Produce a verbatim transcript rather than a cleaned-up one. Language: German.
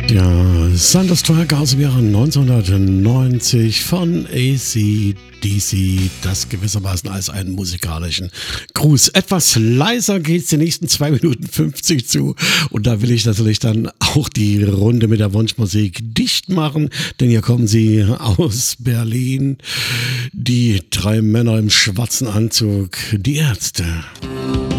Ja, Thunderstruck aus dem Jahre neunzehnhundertneunzig von A C D C, das gewissermaßen als einen musikalischen Gruß. Etwas leiser geht's die nächsten zwei Minuten fünfzig zu und da will ich natürlich dann auch die Runde mit der Wunschmusik dicht machen, denn hier kommen sie aus Berlin, die drei Männer im schwarzen Anzug, die Ärzte.